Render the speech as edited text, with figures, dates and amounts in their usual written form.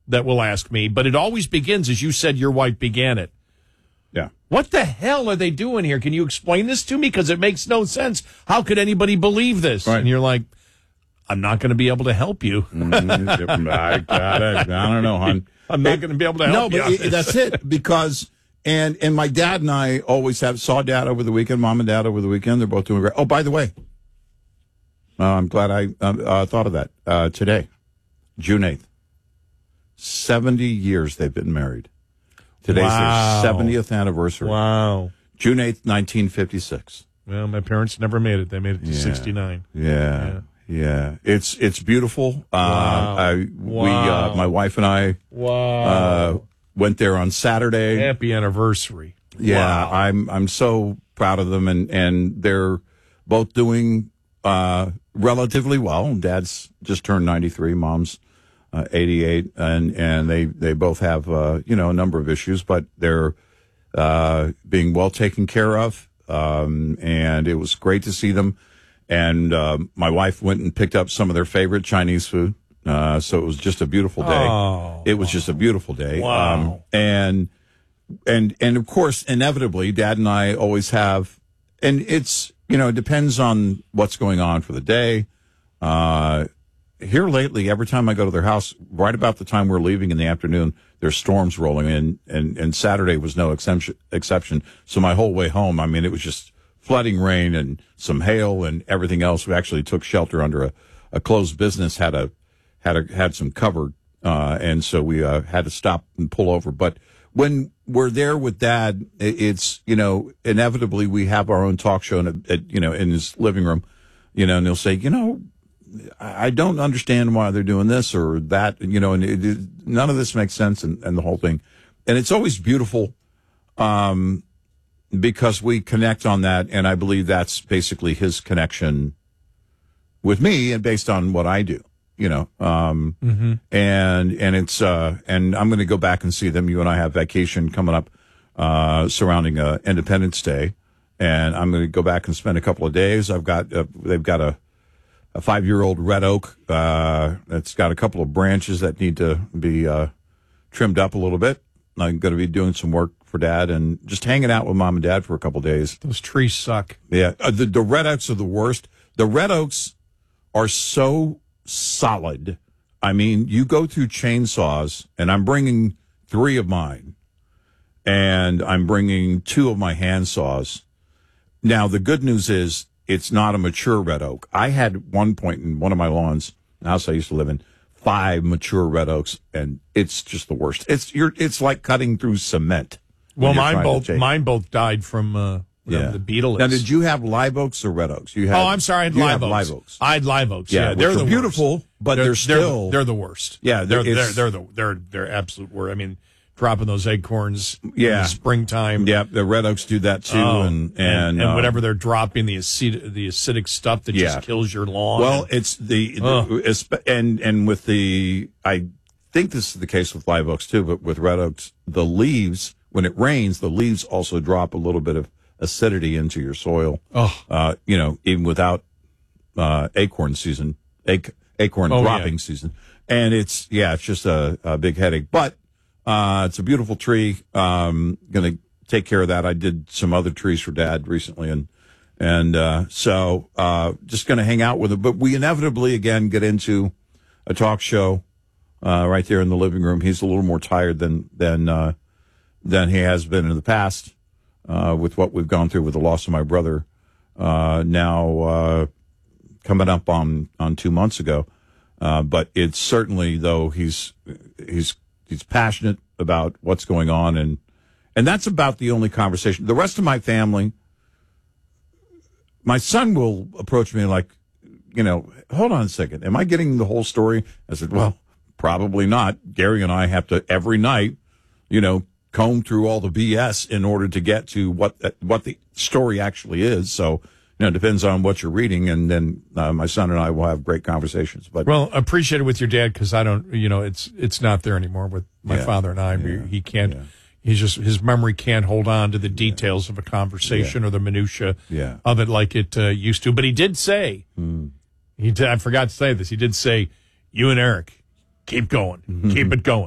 that will ask me, but it always begins, as you said, your wife began it. Yeah. What the hell are they doing here? Can you explain this to me? Because it makes no sense. How could anybody believe this? Right. And you're like, I'm not going to be able to help you. I don't know, hon. I'm not going to be able to help you. No, but that's it. Because and my dad and I always saw Dad over the weekend, Mom and Dad over the weekend. They're both doing great. Oh, by the way, I'm glad I thought of that today, June 8th. 70 years they've been married. Today's their 70th anniversary. Wow. June 8th, 1956. Well, my parents never made it. They made it to 69. Yeah. It's beautiful. Wow. My wife and I went there on Saturday. Happy anniversary. Yeah, wow. I'm so proud of them, and they're both doing relatively well. Dad's just turned 93. Mom's 88, and they both have a number of issues, but they're being well taken care of. And it was great to see them. And my wife went and picked up some of their favorite Chinese food. So it was just a beautiful day. Oh, it was just a beautiful day. Wow. And of course, inevitably, Dad and I always have, and it's, it depends on what's going on for the day. Here lately, every time I go to their house, right about the time we're leaving in the afternoon, there's storms rolling in, and Saturday was no exception. So my whole way home, it was just flooding rain and some hail and everything else. We actually took shelter under a closed business, had some cover, and so we had to stop and pull over. But when we're there with Dad, it's inevitably we have our own talk show in his living room, and he'll say, I don't understand why they're doing this or that, and none of this makes sense, and the whole thing. And it's always beautiful because we connect on that, and I believe that's basically his connection with me and based on what I do, and it's and I'm going to go back and see them. You and I have vacation coming up surrounding Independence Day, and I'm going to go back and spend a couple of days. They've got a 5-year-old red oak that's got a couple of branches that need to be trimmed up a little bit. I'm going to be doing some work for Dad and just hanging out with Mom and Dad for a couple of days. Those trees suck. Yeah, the red oaks are the worst. The red oaks are so solid. You go through chainsaws, and I'm bringing 3 of mine, and I'm bringing 2 of my hand saws. Now, the good news is, it's not a mature red oak. I had one point in one of my lawns, the house I used to live in, 5 mature red oaks, and it's just the worst. It's like cutting through cement. Well, mine both died from the beetle. Now, did you have live oaks or red oaks? I'm sorry, I had live oaks. I had live oaks. Yeah, they're the beautiful, worst. But they're still they're the worst. Yeah, they're absolute worst. Dropping those acorns in the springtime. Yeah, the red oaks do that too, and whatever they're dropping, the acidic stuff that just kills your lawn. Well, it's and with the, I think this is the case with live oaks too, but with red oaks, the leaves, when it rains, the leaves also drop a little bit of acidity into your soil. Even without acorn season, acorn dropping season, and it's just a big headache, but. It's a beautiful tree. Going to take care of that. I did some other trees for Dad recently, and so just going to hang out with him. But we inevitably again get into a talk show right there in the living room. He's a little more tired than he has been in the past with what we've gone through with the loss of my brother. Now coming up on 2 months ago, but it's certainly though he's passionate about what's going on, and that's about the only conversation. The rest of my family, my son will approach me like, hold on a second, am I getting the whole story? I said, well, probably not. Gary and I have to every night, comb through all the BS in order to get to what the story actually is. So, it depends on what you're reading, and then my son and I will have great conversations. But appreciate it with your dad because I don't, it's not there anymore with my father and I. He can't. Yeah. He's just his memory can't hold on to the details of a conversation or the minutia of it like it used to. But he did say, I forgot to say this. He did say, "You and Eric, keep going, keep it going."